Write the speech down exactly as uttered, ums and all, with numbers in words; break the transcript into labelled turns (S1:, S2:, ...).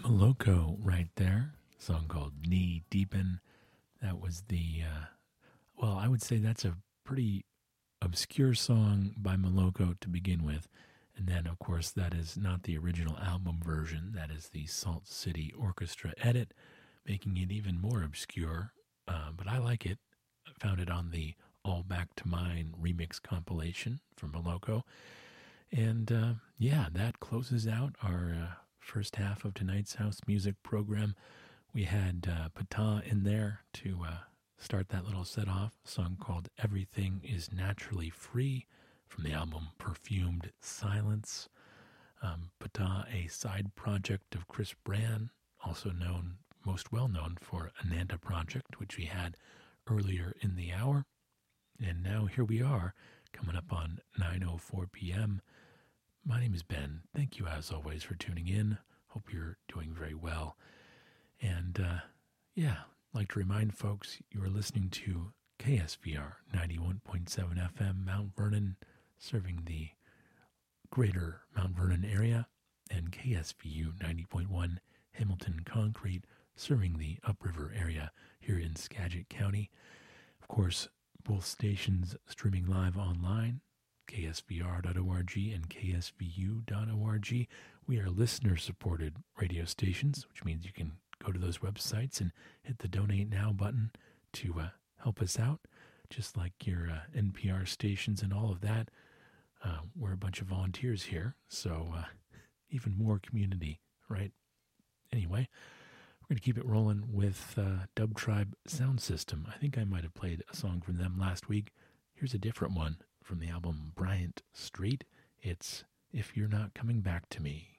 S1: Moloko right there. A song called Knee Deepen. That was the, uh, well, I would say that's a pretty obscure song by Moloko to begin with. And then, of course, that is not the original album version. That is the Salt City Orchestra edit, making it even more obscure. Uh, but I like it. I found it on the All Back to Mine remix compilation from Moloko. And uh, yeah, that closes out our uh, first half of tonight's house music program. We had uh, Pata in there to uh, start that little set off, a song called Everything is Naturally Free from the album Perfumed Silence. Um, Pata, a side project of Chris Brand, also known, most well known for Ananda Project, which we had earlier in the hour. And now here we are, coming up on nine oh four p.m. My name is Ben. Thank you, as always, for tuning in. Hope you're doing very well. And, uh, yeah, I'd like to remind folks you are listening to K S V R ninety-one point seven F M, Mount Vernon, serving the greater Mount Vernon area, and K S V U ninety point one Hamilton Concrete, serving the upriver area here in Skagit County. Of course, both stations streaming live online, K S V R dot org and K S V U dot org. We are listener-supported radio stations, which means you can go to those websites and hit the Donate Now button to uh, help us out, just like your uh, N P R stations and all of that. Uh, we're a bunch of volunteers here, so uh, even more community, right? Anyway, we're going to keep it rolling with uh, Dub Tribe Sound System. I think I might have played a song from them last week. Here's a different one from the album Bryant Street. It's If You're Not Coming Back to Me.